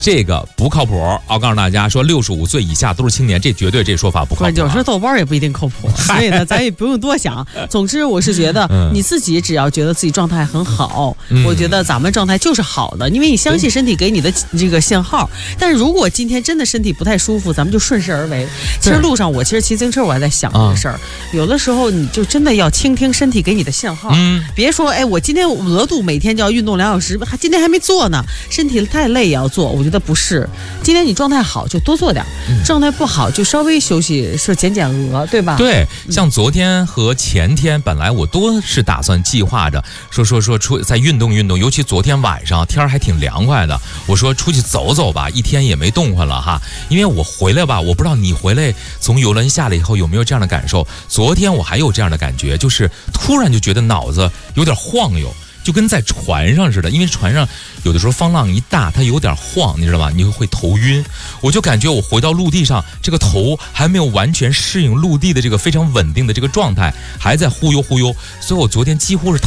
这个不靠谱。我告诉大家说，65岁以下都是青年，这绝对这说法不靠谱。 有时候豆包也不一定靠谱，所以呢，咱也不用多想。总之，我是觉得你自己只要觉得自己状态很好，我觉得咱们状态就是好的，因为你相信身体给你的这个信号。但是如果今天真的身体不太舒服，咱们就顺势而为。其实路上，我其实骑自行车我还在想这个事儿，有的时候你就真的要倾听身体给你的信号，别说我今天额度每天就要运动2小时，今天还没做呢，身体太累也要做。我觉得不是，今天你状态好就多做点，状态不好就稍微休息，是减额，对吧？ 对，像昨天和前天，本来我都是打算计划着说出再运动运动，尤其昨天晚上天还挺凉快的，我说出去走走吧，一天也没动换了哈。因为我回来吧，我不知道你回来从游轮下来以后有没有这样的感受，昨天我还有这样的感觉，就是突然就觉得脑子有点晃悠。就跟在船上似的，因为船上有的时候风浪一大，它有点晃，你知道吗？你会头晕。我就感觉我回到陆地上，这个头还没有完全适应陆地的这个非常稳定的这个状态，还在忽悠忽悠。所以我昨天几乎是